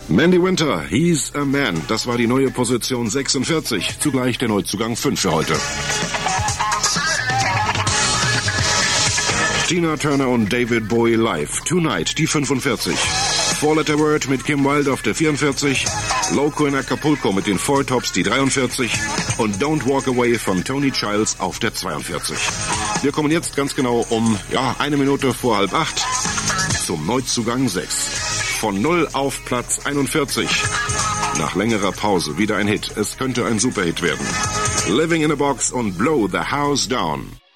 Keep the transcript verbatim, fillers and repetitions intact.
Mandy Winter, He's a Man. Das war die neue Position sechsundvierzig. Zugleich der Neuzugang fünf für heute. Tina Turner und David Bowie live. Tonight, die fünfundvierzig. Four Letter Word mit Kim Wilde auf der vierundvierzig. Loco in Acapulco mit den Four Tops die dreiundvierzig. Und Don't Walk Away von Tony Childs auf der zweiundvierzig. Wir kommen jetzt ganz genau um, ja, eine Minute vor halb acht zum Neuzugang sechs. Von null auf Platz einundvierzig. Nach längerer Pause wieder ein Hit. Es könnte ein Superhit werden. Living in a Box und Blow the House Down.